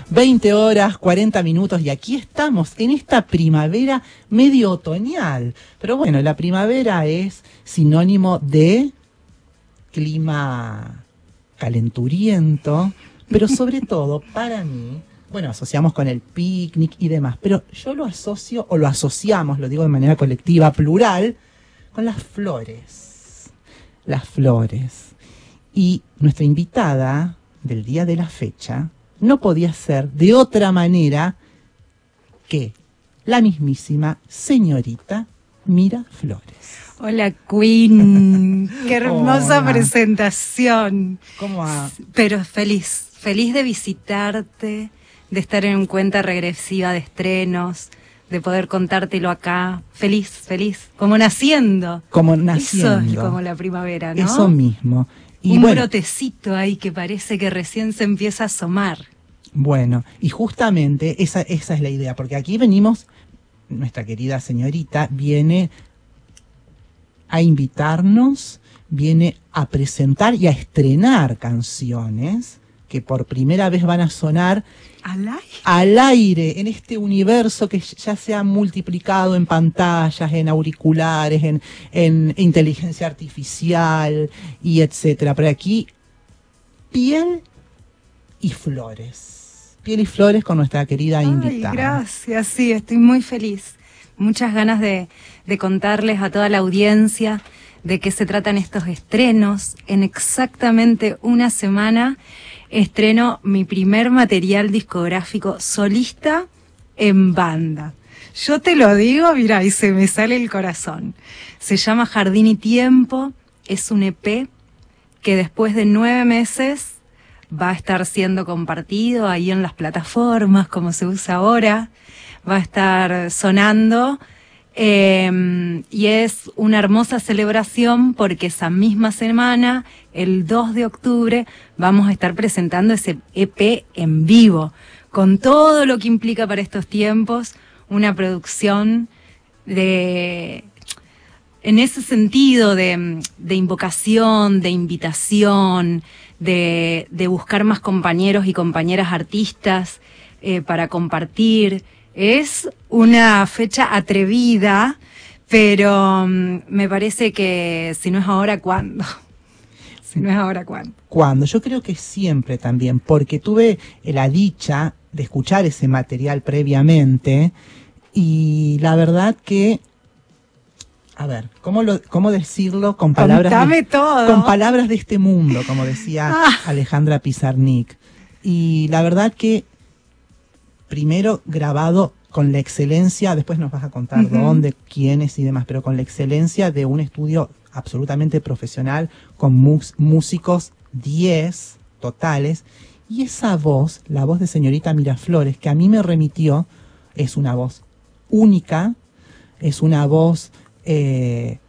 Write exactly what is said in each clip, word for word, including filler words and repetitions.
veinte horas, cuarenta minutos, y aquí estamos en esta primavera medio otoñal. Pero bueno, la primavera es sinónimo de clima calenturiento, pero sobre todo para mí, bueno, asociamos con el picnic y demás, pero yo lo asocio, o lo asociamos, lo digo de manera colectiva, plural, con las flores. Las flores. Y nuestra invitada del día de la fecha no podía ser de otra manera que la mismísima señorita Miraflores. Hola, Queen. Qué hermosa Hola. Presentación. ¿Cómo va? Pero feliz, feliz de visitarte, de estar en cuenta regresiva de estrenos, de poder contártelo acá. Feliz, feliz, como naciendo. Como naciendo. Eso es como la primavera, ¿no? Eso mismo. Y un bueno, brotecito ahí que parece que recién se empieza a asomar. Bueno, y justamente esa, esa es la idea, porque aquí venimos, nuestra querida señorita viene a invitarnos, viene a presentar y a estrenar canciones que por primera vez van a sonar ¿Al aire? al aire, en este universo que ya se ha multiplicado en pantallas, en auriculares, en, en inteligencia artificial y etcétera. Pero aquí, piel y flores. Piel y flores con nuestra querida Ay, invitada. gracias, sí, estoy muy feliz. Muchas ganas de, de contarles a toda la audiencia de qué se tratan estos estrenos. En exactamente una semana estreno mi primer material discográfico solista en banda. Yo te lo digo, mira, y se me sale el corazón. Se llama Jardín y Tiempo, es un E P que después de nueve meses va a estar siendo compartido ahí en las plataformas, como se usa ahora, va a estar sonando, eh, y es una hermosa celebración porque esa misma semana, el dos de octubre, vamos a estar presentando ese E P en vivo, con todo lo que implica para estos tiempos, una producción de... En ese sentido de, de invocación, de invitación, de, de buscar más compañeros y compañeras artistas eh, para compartir. Es una fecha atrevida, pero um, me parece que si no es ahora, ¿cuándo? Si no es ahora, ¿cuándo? ¿Cuándo? Yo creo que siempre también, porque tuve la dicha de escuchar ese material previamente y la verdad que... A ver, ¿cómo, lo, cómo decirlo con palabras, Contame de, todo. con palabras de este mundo, como decía Ah. Alejandra Pizarnik? Y la verdad que primero grabado con la excelencia, después nos vas a contar Uh-huh. dónde, quiénes y demás, pero con la excelencia de un estudio absolutamente profesional, con mus, músicos diez totales, y esa voz, la voz de señorita Miraflores, que a mí me remitió, es una voz única, es una voz... Eh,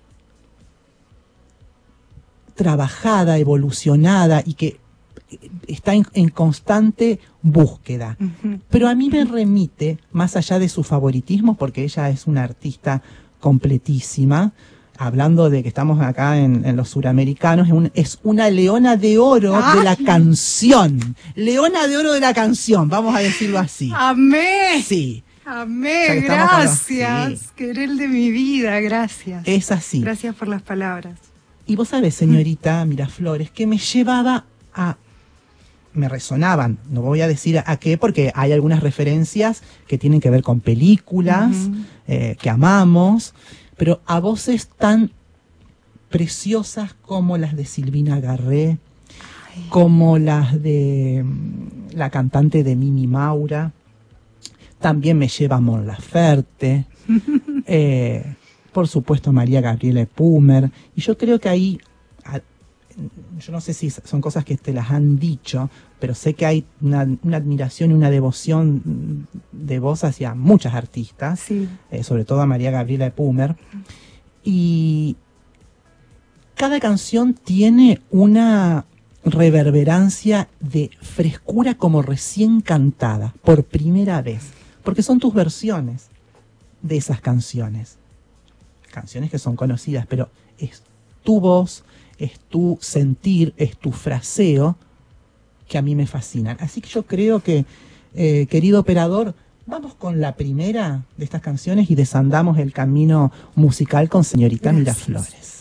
trabajada, evolucionada y que está en, en constante búsqueda. Uh-huh. Pero a mí me remite, más allá de su favoritismo, porque ella es una artista completísima, hablando de que estamos acá en, en los suramericanos, es, un, es una leona de oro ¡Ay! de la canción. Leona de oro de la canción, vamos a decirlo así. ¡Amé! Sí. Amé, Ya que estamos con los- gracias. sí. Querel de mi vida, gracias. Es así. Gracias por las palabras. Y vos sabés, señorita Miraflores, que me llevaba a... Me resonaban, no voy a decir a, a qué, porque hay algunas referencias que tienen que ver con películas, Uh-huh. eh, que amamos, pero a voces tan preciosas como las de Silvina Garré, Ay. como las de mm, la cantante de Mimi Maura, también me lleva Mon Laferte, eh, por supuesto María Gabriela Pumer, y yo creo que ahí, a, yo no sé si son cosas que te las han dicho, pero sé que hay una, una admiración y una devoción de vos hacia muchas artistas, Sí. eh, sobre todo a María Gabriela Pumer, y cada canción tiene una reverberancia de frescura como recién cantada, por primera vez, porque son tus versiones de esas canciones, canciones que son conocidas, pero es tu voz, es tu sentir, es tu fraseo que a mí me fascinan. Así que yo creo que Eh, querido operador, vamos con la primera de estas canciones y desandamos el camino musical con señorita Gracias. Miraflores.